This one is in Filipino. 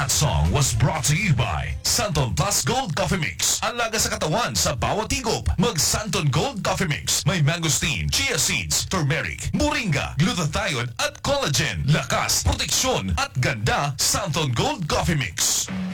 That song was brought to you by Santon Plus Gold Coffee Mix. Ang laga sa katawan sa bawat higop. Mag Santon Gold Coffee Mix. May mangosteen, chia seeds, turmeric, moringa, glutathione at collagen. Lakas, proteksyon at ganda. Santon Gold Coffee Mix.